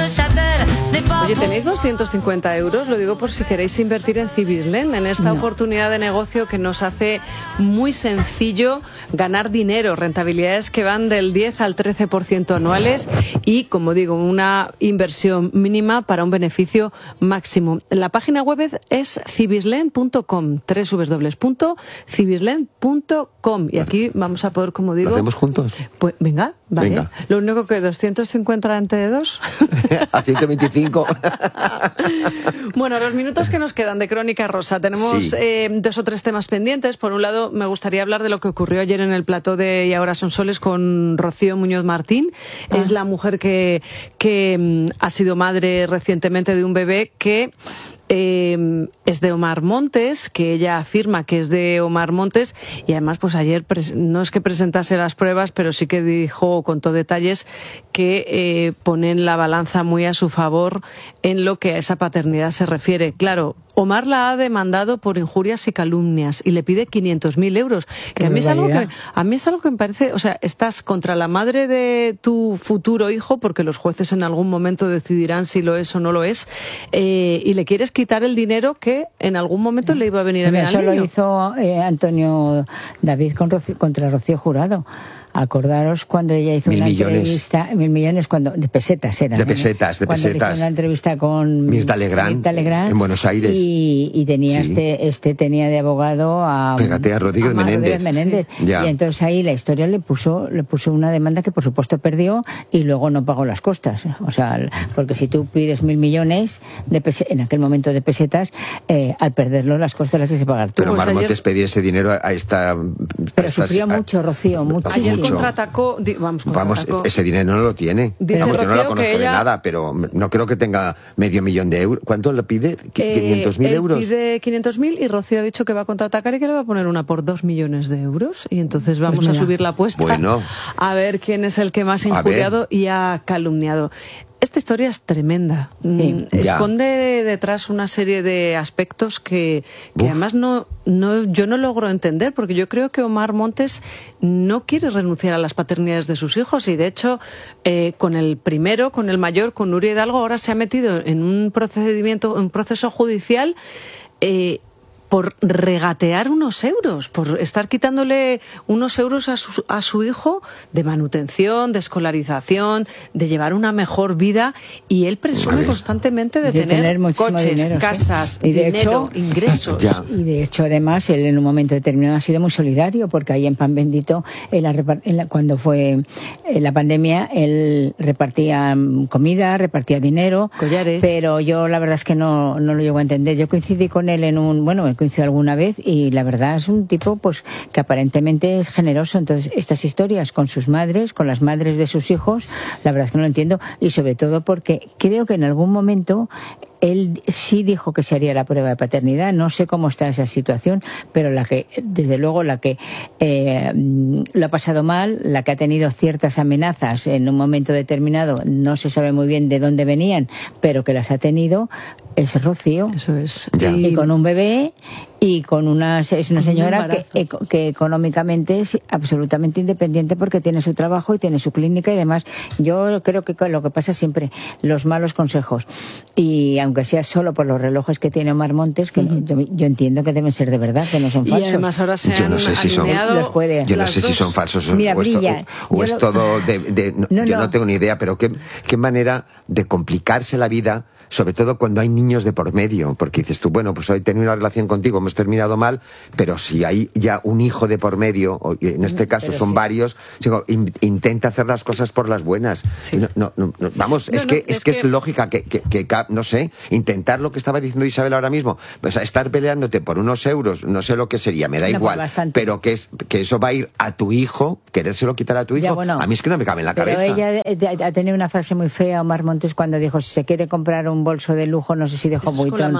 Oye, ¿tenéis 250 euros? Lo digo por si queréis invertir en Cibislen, en esta oportunidad de negocio que nos hace muy sencillo ganar dinero, rentabilidades que van del 10 al 13% anuales y, como digo, una inversión mínima para un beneficio máximo. La página web es cibislen.com, www.cibislen.com, y aquí vamos a poder, como digo... ¿Lo hacemos juntos? Pues venga, vale. Venga. Lo único que 250 entre dos... A 125. Bueno, los minutos que nos quedan de Crónica Rosa, tenemos dos o tres temas pendientes. Por un lado, me gustaría hablar de lo que ocurrió ayer en el plató de Y ahora son soles con Rocío Muñoz Martín. Es la mujer que ha sido madre recientemente de un bebé que... es de Omar Montes, que ella afirma que es de Omar Montes, y además pues ayer no es que presentase las pruebas, pero sí que dijo, contó detalles que ponen la balanza muy a su favor en lo que a esa paternidad se refiere. Claro, Omar la ha demandado por injurias y calumnias y le pide 500.000 euros. Que a mí es algo que me parece, o sea, estás contra la madre de tu futuro hijo, porque los jueces en algún momento decidirán si lo es o no lo es, y le quieres quitar el dinero que en algún momento le iba a venir a ver al niño. Eso lo hizo Antonio David contra Rocío Jurado. Acordaros cuando ella hizo una entrevista, 1.000 millones, de pesetas eran. De pesetas. Cuando hizo una entrevista con Mirta Legrand en Buenos Aires. Y tenía tenía de abogado a Rodríguez Menéndez. Sí. Y entonces ahí la historia le puso una demanda que por supuesto perdió y luego no pagó las costas. O sea, porque si tú pides 1.000 millones en aquel momento de pesetas, al perderlo las costas las tienes que pagar tú. Pero Omar Montes pedía ese dinero a esta... Pero sufrió mucho, Rocío, mucho. Contraatacó, ese dinero no lo tiene. Yo no la conozco de nada, pero no creo que tenga $500.000 de euros. ¿Cuánto le pide? ¿500.000 euros? Pide 500.000 y Rocío ha dicho que va a contraatacar y que le va a poner una por 2 millones de euros. Y entonces vamos a subir la apuesta a ver quién es el que más ha injuriado y ha calumniado. Esta historia es tremenda. Esconde detrás una serie de aspectos que además yo no logro entender, porque yo creo que Omar Montes no quiere renunciar a las paternidades de sus hijos y de hecho con el mayor, con Nuria Hidalgo, ahora se ha metido en un proceso judicial por regatear unos euros, por estar quitándole unos euros a su hijo de manutención, de escolarización, de llevar una mejor vida, y él presume constantemente de tener coches, dinero, casas, y de dinero, ingresos. Y de hecho, además, él en un momento determinado ha sido muy solidario, porque ahí en Pan Bendito, cuando fue la pandemia, él repartía comida, repartía dinero, collares. Pero yo la verdad es que no lo llego a entender. Yo coincidí con él coincidió alguna vez y la verdad es un tipo pues que aparentemente es generoso. Entonces estas historias con sus madres, con las madres de sus hijos, la verdad es que no lo entiendo, y sobre todo porque creo que en algún momento él sí dijo que se haría la prueba de paternidad. No sé cómo está esa situación, pero desde luego la que lo ha pasado mal, la que ha tenido ciertas amenazas en un momento determinado, no se sabe muy bien de dónde venían, pero que las ha tenido, es Rocío. Eso es. Y con un bebé y con es una señora que económicamente es absolutamente independiente porque tiene su trabajo y tiene su clínica y demás. Yo creo que lo que pasa siempre, los malos consejos, y aunque sea solo por los relojes que tiene Omar Montes, que yo entiendo que deben ser de verdad, que no son falsos. Y además ahora yo no sé si son falsos o es todo yo no tengo ni idea, pero qué manera de complicarse la vida, sobre todo cuando hay niños de por medio, porque dices tú, bueno, pues hoy he tenido una relación contigo, hemos terminado mal, pero si hay ya un hijo de por medio, en este caso son varios, digo, intenta hacer las cosas por las buenas. Sí. Es lógica que, no sé, intentar lo que estaba diciendo Isabel ahora mismo, pues estar peleándote por unos euros, no sé lo que sería, me da igual, pero que eso va a ir a tu hijo, querérselo quitar a tu hijo, a mí es que no me cabe en la cabeza. Pero ella ha tenido una frase muy fea, Omar Montes, cuando dijo, si se quiere comprar un bolso de lujo, no sé si dejó Vuitton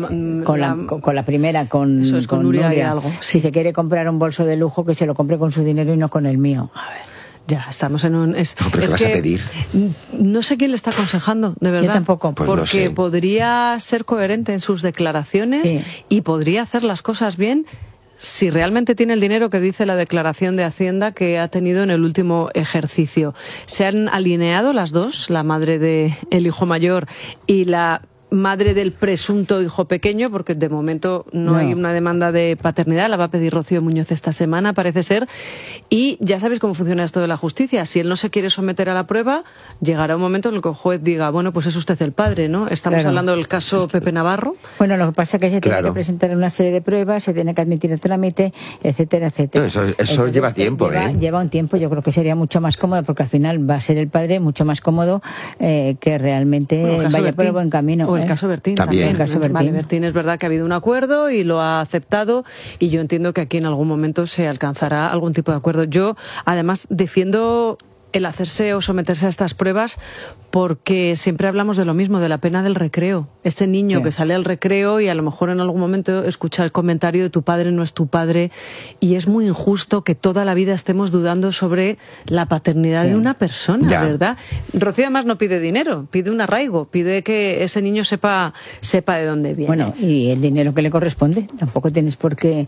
con la primera, con Nuria Hidalgo. Si se quiere comprar un bolso de lujo, que se lo compre con su dinero y no con el mío. A ver, ya estamos en un... ¿Pero qué vas a pedir? No sé quién le está aconsejando, de verdad. Yo tampoco. Pues porque no sé. Podría ser coherente en sus declaraciones y podría hacer las cosas bien si realmente tiene el dinero que dice la declaración de Hacienda que ha tenido en el último ejercicio. ¿Se han alineado las dos, la madre del hijo mayor y la madre del presunto hijo pequeño? Porque de momento no hay una demanda de paternidad, la va a pedir Rocío Muñoz esta semana, parece ser, y ya sabéis cómo funciona esto de la justicia. Si él no se quiere someter a la prueba, llegará un momento en el que el juez diga, bueno, pues es usted el padre, ¿no? Estamos hablando del caso Pepe Navarro. Bueno, lo que pasa es que se tiene que presentar una serie de pruebas, se tiene que admitir el trámite, etcétera, etcétera. Eso lleva tiempo, Lleva un tiempo. Yo creo que sería mucho más cómodo, porque al final va a ser el padre mucho más cómodo que realmente vaya por el buen camino. El caso Bertín también. Vale, Bertín es verdad que ha habido un acuerdo y lo ha aceptado, y yo entiendo que aquí en algún momento se alcanzará algún tipo de acuerdo. Yo, además, defiendo el hacerse o someterse a estas pruebas porque siempre hablamos de lo mismo, de la pena del recreo. Este niño que sale al recreo y a lo mejor en algún momento escucha el comentario de tu padre no es tu padre, y es muy injusto que toda la vida estemos dudando sobre la paternidad de una persona, ¿verdad? Rocío además no pide dinero, pide un arraigo, pide que ese niño sepa de dónde viene. Bueno, y el dinero que le corresponde, tampoco tienes por qué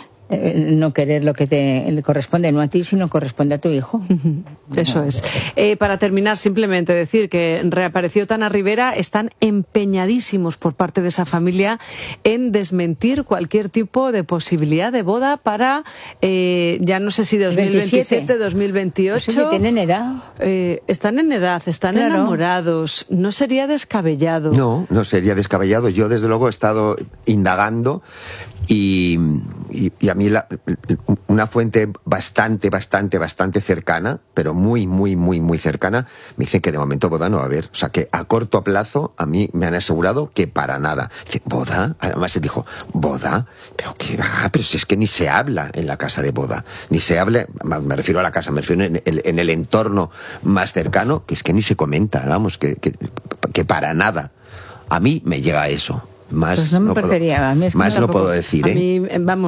no querer lo que le corresponde, no a ti, sino corresponde a tu hijo. Eso es. Para terminar, simplemente decir que reapareció Tana Rivera. Están empeñadísimos por parte de esa familia en desmentir cualquier tipo de posibilidad de boda para, ya no sé si 2027, 2028. No sé, tienen edad. Están en edad, están enamorados. No sería descabellado. No sería descabellado. Yo, desde luego, he estado indagando y a mí una fuente bastante cercana, pero muy cercana, me dicen que de momento boda no va a haber. O sea, que a corto plazo a mí me han asegurado que para nada. Dice, ¿boda? Además se dijo, ¿boda? Pero qué va, pero si es que ni se habla en la casa de boda. Ni se habla, me refiero a la casa, me refiero en el entorno más cercano, que es que ni se comenta, vamos, que para nada. A mí me llega eso. Más pues no puedo decir. A mí,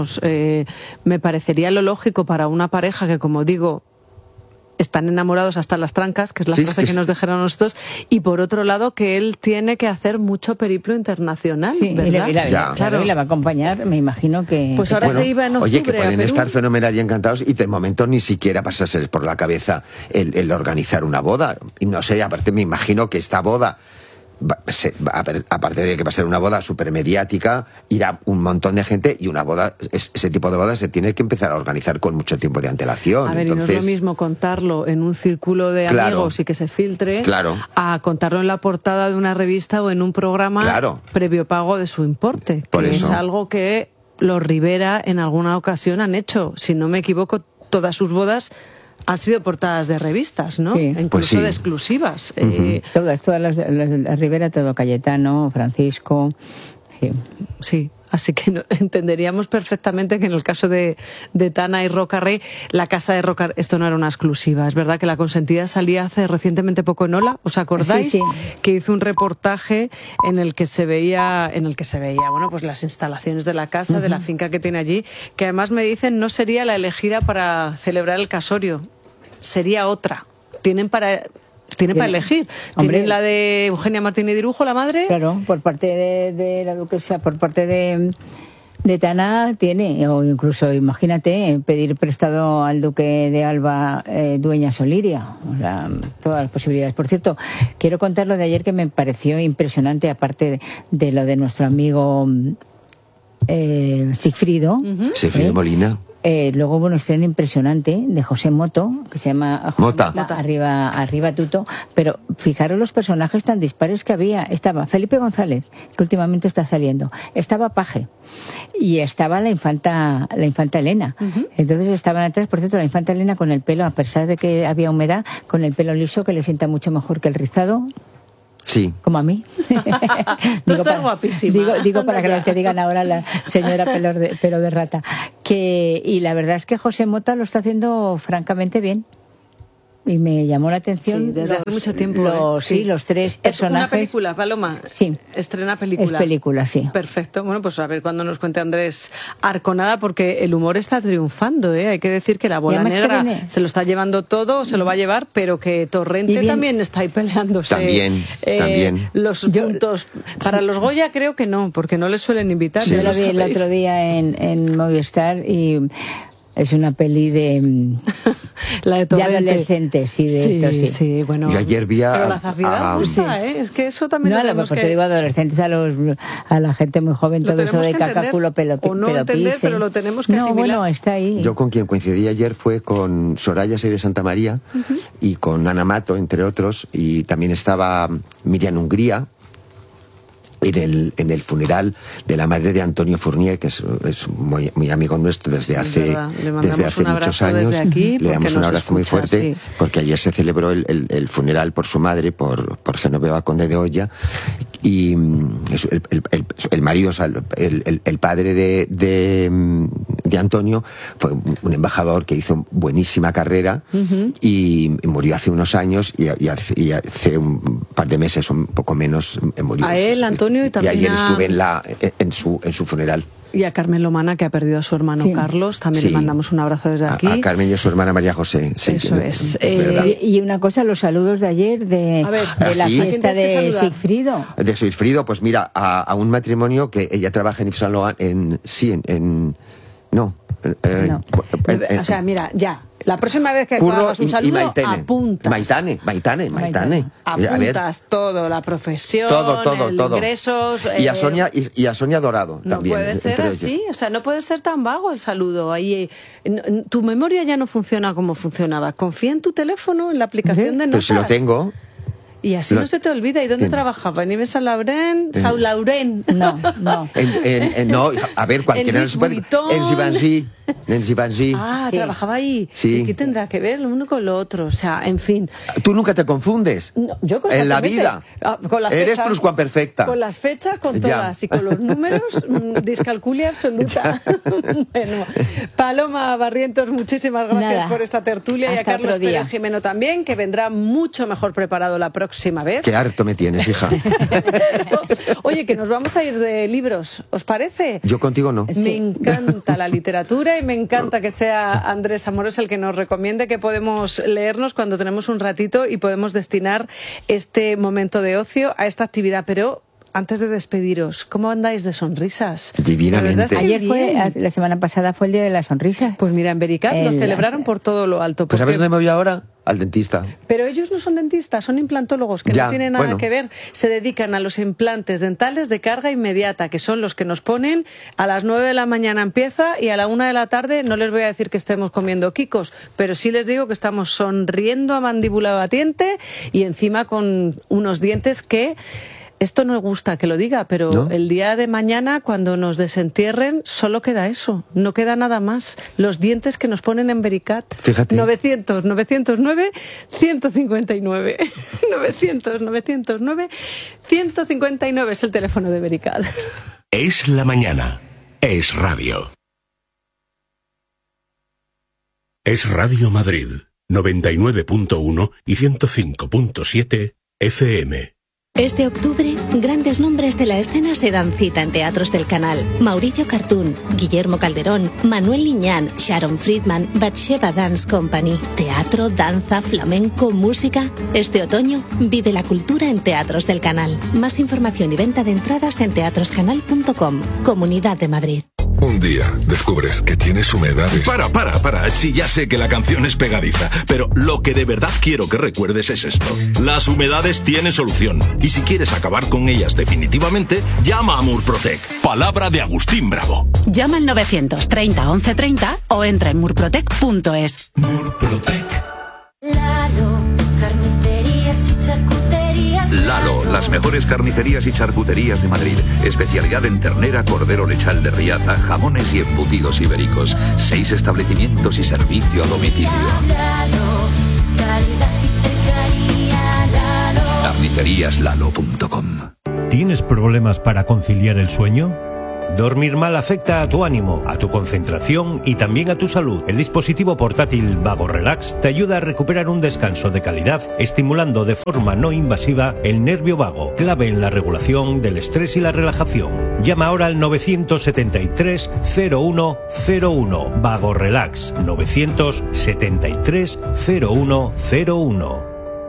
me parecería lo lógico para una pareja que, como digo, están enamorados hasta las trancas, que es la frase que nos dejaron nosotros, y por otro lado que él tiene que hacer mucho periplo internacional, ¿verdad? Y la va a acompañar, me imagino que... Pues ahora se iba en octubre. Oye, que pueden estar fenomenal y encantados, y de momento ni siquiera pasarse por la cabeza el organizar una boda. Y no sé, aparte me imagino que esta boda, aparte de que va a ser una boda súper mediática, irá un montón de gente, y una boda, ese tipo de bodas se tiene que empezar a organizar con mucho tiempo de antelación. A ver, entonces, y no es lo mismo contarlo en un círculo de amigos y que se filtre, a contarlo en la portada de una revista o en un programa previo pago de su importe, que es algo que los Rivera en alguna ocasión han hecho. Si no me equivoco, todas sus bodas han sido portadas de revistas, ¿no? Sí. Incluso de exclusivas. Todas las Rivera, todo Cayetano, Francisco. Sí. Así que entenderíamos perfectamente que en el caso de Tana y Roca Rey, la casa de Roca, esto no era una exclusiva. Es verdad que La Consentida salía hace recientemente poco en Hola, ¿os acordáis? Sí. Que hizo un reportaje en el que se veía, bueno, pues las instalaciones de la casa, de la finca que tiene allí, que además me dicen no sería la elegida para celebrar el casorio, sería otra. Tienen para elegir. ¿Tienen la de Eugenia Martínez Dirujo, la madre? Claro, por parte de la duquesa, por parte de Tana tiene, o incluso, imagínate, pedir prestado al duque de Alba, Dueñas Oliria. O sea, todas las posibilidades. Por cierto, quiero contar lo de ayer que me pareció impresionante, aparte de lo de nuestro amigo Sigfrido. Sigfrido Molina. Luego hubo un estreno impresionante de José Moto, que se llama Mota. Arriba Tuto, pero fijaros los personajes tan dispares que había. Estaba Felipe González, que últimamente está saliendo, estaba Paje, y estaba la infanta Elena. Entonces estaban atrás, por cierto, la infanta Elena con el pelo, a pesar de que había humedad, con el pelo liso, que le sienta mucho mejor que el rizado. Sí. Como a mí. Tú estás guapísima. Digo para que los que digan ahora la señora pelo de rata. Y la verdad es que José Mota lo está haciendo francamente bien. y me llamó la atención. Sí, desde hace mucho tiempo. Los tres personajes. ¿Es una película, Paloma? Sí. ¿Estrena película? Es película, sí. Perfecto. Bueno, pues a ver cuando nos cuente Andrés Arconada, porque el humor está triunfando, ¿eh? Hay que decir que la bola negra se lo está llevando todo, se lo va a llevar, pero que Torrente también está ahí peleándose. También. Los puntos. Para los Goya creo que no, porque no les suelen invitar. Yo lo vi el otro día en Movistar y... Es una peli de adolescentes, sí, bueno. Yo ayer vi pero la zafidad gusta, ¿eh? Es que eso también lo mejor te digo adolescentes, a la gente muy joven, todo eso de caca, culo, pelo, o no entender, pero lo tenemos que asimilar. Bueno, está ahí. Yo con quien coincidí ayer fue con Soraya Sey de Santa María y con Ana Mato, entre otros, y también estaba Miriam Hungría, en el funeral de la madre de Antonio Fournier, que es muy amigo nuestro desde hace muchos años. Aquí, le damos un abrazo muy fuerte, porque ayer se celebró el funeral por su madre, por Genoveva Conde de Oya, y el marido, o sea, el padre de Antonio fue un embajador que hizo buenísima carrera y murió hace unos años y hace un par de meses, un poco menos, murió. A él, Antonio, y también ayer estuve en su funeral. Y a Carmen Lomana, que ha perdido a su hermano Carlos, también le mandamos un abrazo desde aquí. A Carmen y a su hermana María José. Sí, eso es. Y una cosa, los saludos de ayer de la fiesta de Sigfrido. De Sigfrido, pues mira, a un matrimonio que ella trabaja en Yves Saint Laurent, o sea, mira, ya. La próxima vez que hagas un saludo, apuntas. Maitane. Apuntas todo, la profesión, ingresos... Y a Sonia Dorado también. No puede ser así, o sea, no puede ser tan vago el saludo. Ahí, tu memoria ya no funciona como funcionaba. Confía en tu teléfono, en la aplicación de notas. Pero si lo tengo... Y así no se te olvida. ¿Y dónde trabajaba? ¿En Yves Saint Laurent? ¿Saint Laurent? No. No, a ver, cualquiera en Givenchy. En Givenchy. Trabajaba ahí. Sí. ¿Y qué tendrá que ver lo uno con lo otro? O sea, en fin. ¿Tú nunca te confundes? No, yo en la vida. Con las eres fechas, pluscuamperfecta. Con las fechas, con todas. Y con los números, discalculia absoluta. Bueno, Paloma Barrientos, muchísimas gracias por esta tertulia. Y a Carlos Pérez Jimeno también, que vendrá mucho mejor preparado la próxima vez. Qué harto me tienes, hija. Oye, que nos vamos a ir de libros, ¿os parece? Yo contigo no. Me encanta la literatura y me encanta que sea Andrés Amorós el que nos recomiende que podemos leernos cuando tenemos un ratito y podemos destinar este momento de ocio a esta actividad. Pero antes de despediros, ¿cómo andáis de sonrisas? Divinamente. La semana pasada fue el Día de la Sonrisa. Pues mira, en Vericat lo celebraron por todo lo alto. Pues ¿sabes dónde me voy ahora? Al dentista. Pero ellos no son dentistas, son implantólogos, que no tienen nada que ver. Se dedican a los implantes dentales de carga inmediata, que son los que nos ponen a las 9 de la mañana empieza y a la 1 de la tarde. No les voy a decir que estemos comiendo quicos, pero sí les digo que estamos sonriendo a mandíbula batiente y encima con unos dientes que... Esto no me gusta que lo diga, pero el día de mañana, cuando nos desentierren, solo queda eso. No queda nada más. Los dientes que nos ponen en Vericat. Fíjate. 900-909-159. 900-909-159 es el teléfono de Vericat. Es la mañana. Es radio. Es Radio Madrid. 99.1 y 105.7 FM. Este octubre, grandes nombres de la escena se dan cita en teatros del canal. Mauricio Cartún, Guillermo Calderón, Manuel Liñán, Sharon Friedman, Batsheva Dance Company. Teatro, danza, flamenco, música. Este otoño, vive la cultura en teatros del canal. Más información y venta de entradas en teatroscanal.com. Comunidad de Madrid. Un día descubres que tienes humedades. Para. Sí, ya sé que la canción es pegadiza, pero lo que de verdad quiero que recuerdes es esto. Las humedades tienen solución. Y si quieres acabar con ellas definitivamente, llama a Murprotec. Palabra de Agustín Bravo. Llama al 930 1130 o entra en murprotec.es. Murprotec. Lalo, carnicerías y charcuterías. Lalo, las mejores carnicerías y charcuterías de Madrid. Especialidad en ternera, cordero lechal de Riaza, jamones y embutidos ibéricos. 6 establecimientos y servicio a domicilio. Lalo, calidad y cercanía. Lalo. Carniceríaslalo.com. ¿Tienes problemas para conciliar el sueño? Dormir mal afecta a tu ánimo, a tu concentración y también a tu salud. El dispositivo portátil Vago Relax te ayuda a recuperar un descanso de calidad, estimulando de forma no invasiva el nervio vago, clave en la regulación del estrés y la relajación. Llama ahora al 973 0101. Vago Relax 973 0101.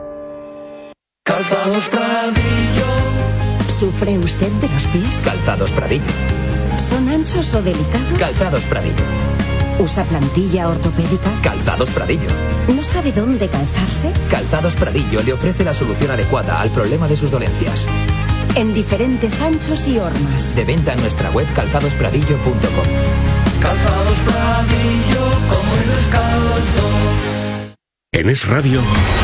Calzados Pradillo. ¿Sufre usted de los pies? Calzados Pradillo. ¿Son anchos o delicados? Calzados Pradillo. ¿Usa plantilla ortopédica? Calzados Pradillo. ¿No sabe dónde calzarse? Calzados Pradillo le ofrece la solución adecuada al problema de sus dolencias. En diferentes anchos y hormas. De venta en nuestra web calzadospradillo.com. Calzados Pradillo, como el descalzo. En Es Radio,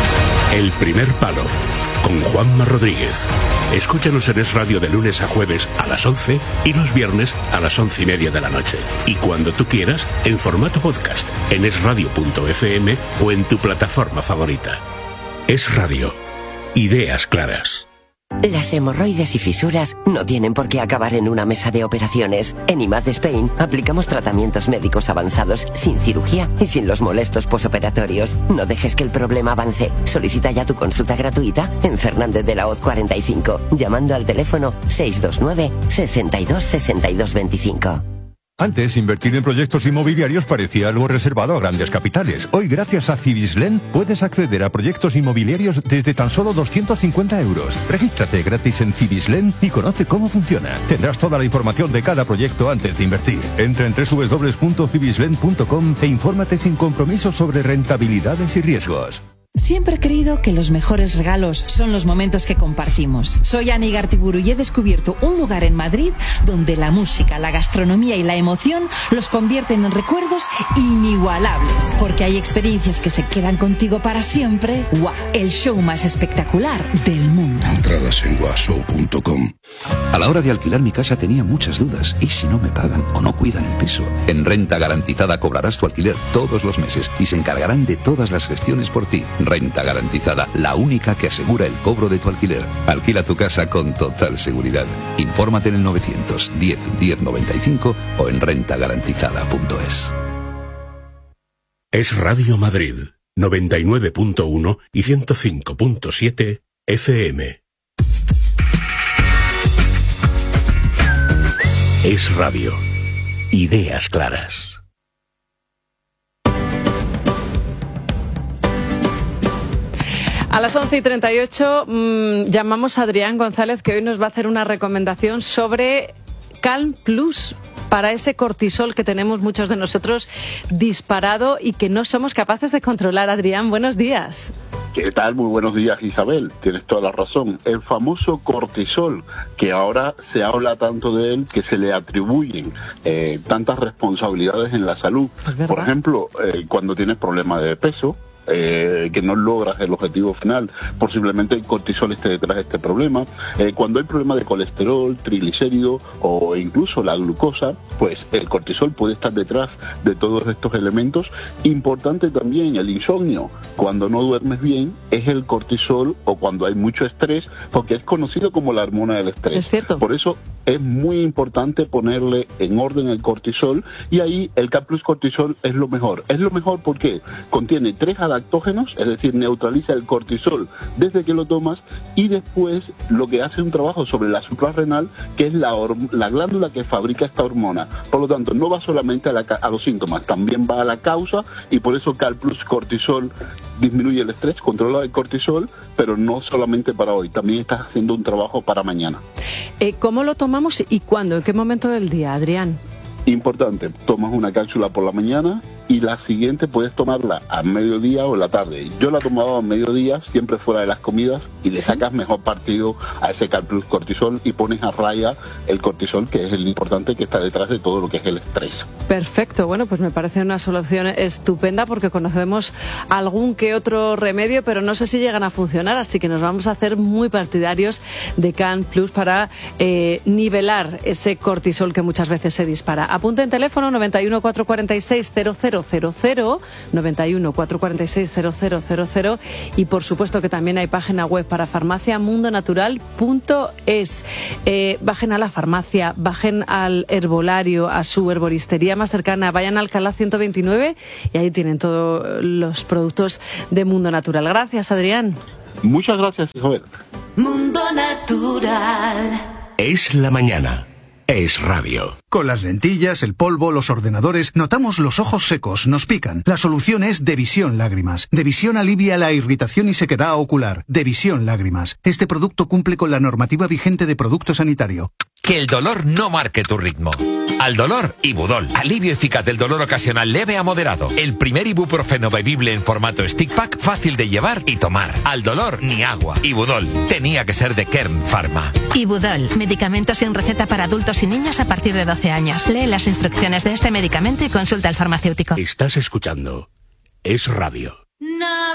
El Primer Palo, con Juanma Rodríguez. Escúchanos en Es Radio de lunes a jueves a las 11 y los viernes a las 11:30 de la noche. Y cuando tú quieras, en formato podcast, en esradio.fm o en tu plataforma favorita. Es Radio. Ideas claras. Las hemorroides y fisuras no tienen por qué acabar en una mesa de operaciones. En IMAD Spain aplicamos tratamientos médicos avanzados sin cirugía y sin los molestos posoperatorios. No dejes que el problema avance. Solicita ya tu consulta gratuita en Fernández de la Hoz 45, llamando al teléfono 629 62 62 25. Antes, invertir en proyectos inmobiliarios parecía algo reservado a grandes capitales. Hoy, gracias a Cibislen, puedes acceder a proyectos inmobiliarios desde tan solo 250 euros. Regístrate gratis en Cibislen y conoce cómo funciona. Tendrás toda la información de cada proyecto antes de invertir. Entra en www.cibislen.com e infórmate sin compromiso sobre rentabilidades y riesgos. Siempre he creído que los mejores regalos son los momentos que compartimos. Soy Ani Gartiburu y he descubierto un lugar en Madrid donde la música, la gastronomía y la emoción los convierten en recuerdos inigualables. Porque hay experiencias que se quedan contigo para siempre. ¡Guau! El show más espectacular del mundo. Entradas en guashow.com. A la hora de alquilar mi casa tenía muchas dudas. ¿Y si no me pagan o no cuidan el piso? En Renta Garantizada cobrarás tu alquiler todos los meses y se encargarán de todas las gestiones por ti. Renta Garantizada, la única que asegura el cobro de tu alquiler. Alquila tu casa con total seguridad. Infórmate en el 910 1095 o en rentagarantizada.es. Es Radio Madrid, 99.1 y 105.7 FM. Es Radio. Ideas claras. A las 11:38 llamamos a Adrián González, que hoy nos va a hacer una recomendación sobre Calm Plus para ese cortisol que tenemos muchos de nosotros disparado y que no somos capaces de controlar. Adrián, buenos días. ¿Qué tal? Muy buenos días, Isabel. Tienes toda la razón. El famoso cortisol, que ahora se habla tanto de él que se le atribuyen tantas responsabilidades en la salud. Por ejemplo, cuando tienes problemas de peso, que no logras el objetivo final, posiblemente el cortisol esté detrás de este problema. Cuando hay problema de colesterol, triglicérido o incluso la glucosa, pues el cortisol puede estar detrás de todos estos elementos. Importante también el insomnio. Cuando no duermes bien es el cortisol, o cuando hay mucho estrés, porque es conocido como la hormona del estrés. Es cierto. Por eso es muy importante ponerle en orden el cortisol, y ahí el Calm Plus Cortisol es lo mejor. Es lo mejor porque contiene 3 adaptógenos, es decir, neutraliza el cortisol desde que lo tomas, y después lo que hace un trabajo sobre la suprarrenal, que es la glándula que fabrica esta hormona. Por lo tanto, no va solamente a los síntomas, también va a la causa, y por eso Calm Plus Cortisol disminuye el estrés, controla el cortisol, pero no solamente para hoy, también estás haciendo un trabajo para mañana. ¿Cómo lo tomamos y cuándo? ¿En qué momento del día, Adrián? Importante, tomas una cápsula por la mañana y la siguiente puedes tomarla a mediodía o en la tarde. Yo la tomaba a mediodía, siempre fuera de las comidas, y le sacas mejor partido a ese Calm Plus Cortisol y pones a raya el cortisol, que es el importante que está detrás de todo lo que es el estrés. Perfecto, bueno, pues me parece una solución estupenda, porque conocemos algún que otro remedio, pero no sé si llegan a funcionar, así que nos vamos a hacer muy partidarios de Calm Plus para nivelar ese cortisol que muchas veces se dispara. Apunte en teléfono 91 446 0000 91 446 0000 y por supuesto que también hay página web para farmacia, mundonatural.es. Bajen a la farmacia, bajen al herbolario, a su herboristería más cercana, vayan a Alcalá 129 y ahí tienen todos los productos de Mundo Natural. Gracias, Adrián. Muchas gracias, Isabel. Mundo Natural. Es la mañana. Es radio. Con las lentillas, el polvo, los ordenadores, notamos los ojos secos, nos pican. La solución es Devisión Lágrimas. Devisión alivia la irritación y sequedad ocular. Devisión Lágrimas. Este producto cumple con la normativa vigente de producto sanitario. Que el dolor no marque tu ritmo. Al dolor, Ibudol. Alivio eficaz del dolor ocasional leve a moderado. El primer ibuprofeno bebible en formato stick pack, fácil de llevar y tomar. Al dolor, ni agua. Ibudol. Tenía que ser de Kern Pharma. Ibudol. Medicamento sin receta para adultos y niños a partir de 12 años. Lee las instrucciones de este medicamento y consulta al farmacéutico. Estás escuchando Es Radio.